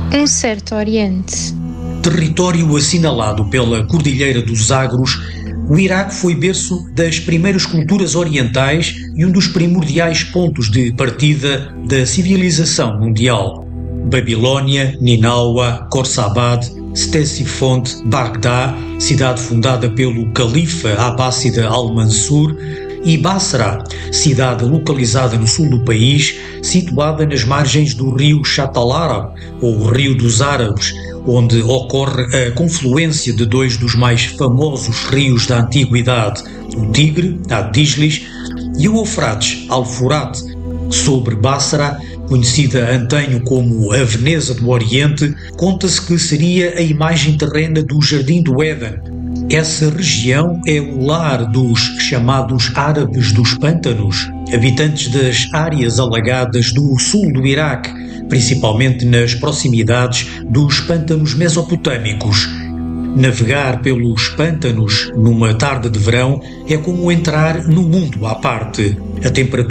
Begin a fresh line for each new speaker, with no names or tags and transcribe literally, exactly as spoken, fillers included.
Um certo Oriente.
Território assinalado pela Cordilheira dos Zagros, o Iraque foi berço das primeiras culturas orientais e um dos primordiais pontos de partida da civilização mundial. Babilônia, Ninaua, Khorsabad, Ctesifonte, Bagdá, cidade fundada pelo califa abássida Al-Mansur, e Basra, cidade localizada no sul do país, situada nas margens do rio Shatt al-Arab, ou Rio dos Árabes, onde ocorre a confluência de dois dos mais famosos rios da antiguidade, o Tigre, a Tigris, e o Eufrates, Al-Furat. Sobre Basra, conhecida antanho como a Veneza do Oriente, conta-se que seria a imagem terrena do Jardim do Éden. Essa região é o lar dos chamados árabes dos pântanos, habitantes das áreas alagadas do sul do Iraque, principalmente nas proximidades dos pântanos mesopotâmicos. Navegar pelos pântanos numa tarde de verão é como entrar num mundo à parte. A temperatura